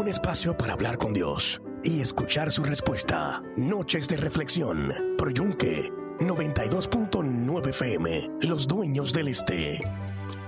espacio para hablar con Dios y escuchar su respuesta. Noches de reflexión por Yunque 92.9 FM, los dueños del este.